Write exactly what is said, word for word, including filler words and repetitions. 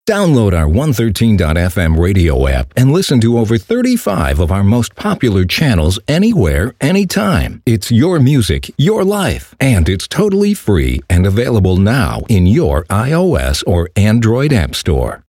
Download our one thirteen dot f m radio app and listen to over thirty-five of our most popular channels anywhere, anytime. It's your music, your life, and it's totally free and available now in your iOS or Android app store.